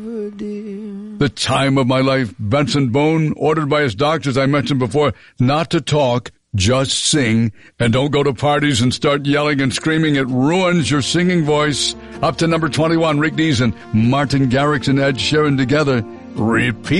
The time of my life. Benson Boone ordered by his doctors, I mentioned before, not to talk, just sing. And don't go to parties and start yelling and screaming. It ruins your singing voice. Up to number 21, Rick Dees and Martin Garrix and Ed Sheeran together. Repeat.